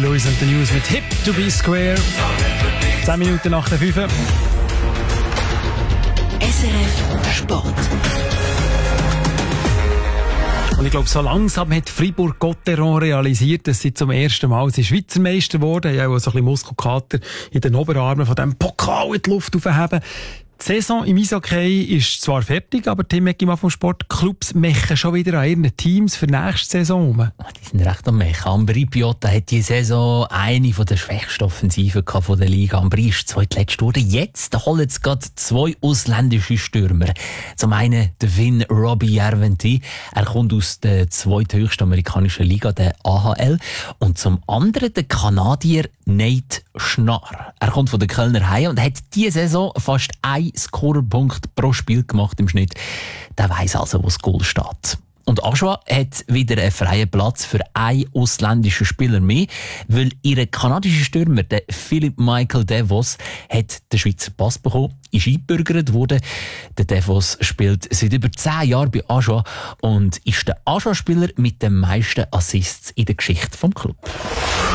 Lewis und the News mit Hip to be Square. 10 Minuten nach der 5. SRF Sport. Und ich glaube, so langsam hat Fribourg-Gotteron realisiert, dass sie zum ersten Mal Schweizer Meister geworden. Ja, auch so ein bisschen Muskelkater in den Oberarmen von diesem Pokal in die Luft aufheben. Die Saison im Eishockey ist zwar fertig, aber Tim Eckimann vom Sportclubs mechen schon wieder an ihren Teams für nächste Saison rum. Die sind recht am Mechen. Ambri Piotta hat diese Saison eine der schwächsten Offensiven von der Liga. Ambri ist zweitletzt geworden. Jetzt holen sie gerade 2 ausländische Stürmer. Zum einen der Finn Robbie Järventie. Er kommt aus der zweithöchsten amerikanischen Liga, der AHL. Und zum anderen der Kanadier Nate Schnarr. Er kommt von den Kölner Haie und hat diese Saison fast 1 Scorerpunkt pro Spiel gemacht im Schnitt. Der weiss also, wo das Goal steht. Und Aschua hat wieder einen freien Platz für einen ausländischen Spieler mehr, weil ihr kanadischer Stürmer, der Philipp Michael Devos, hat den Schweizer Pass bekommen, ist eingebürgert worden. Der Devos spielt seit über 10 Jahren bei Aschua und ist der Aschua-Spieler mit den meisten Assists in der Geschichte vom Club.